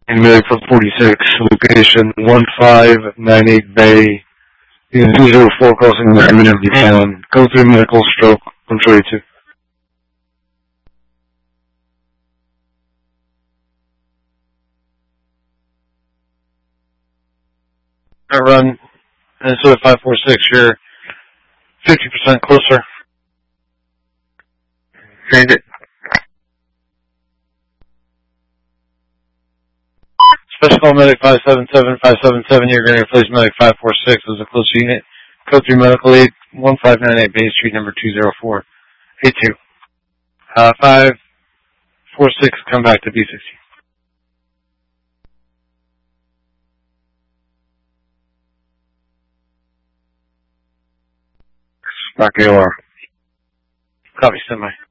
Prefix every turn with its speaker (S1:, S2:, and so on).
S1: And medic for 46, location 1598 Bay, unit 204 crossing the imminently found. Go through medical stroke, 142. Run, Minnesota 546, you're 50% closer. Transit. Special call medic 577, you're going to replace medic 546 as a close unit. Code 3 medical aid, 1598 Bay Street, number 204. 82. 546, come back to B60. Back AOR. Copy, semi.